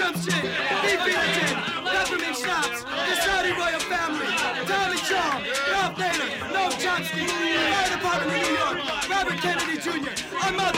Shit, beef eating, peppermint schnapps, the Saudi royal family, Tommy Shaw, Ralph Nader, Noam Chomsky, the Fire Department of New York, Robert Kennedy Jr., our mother.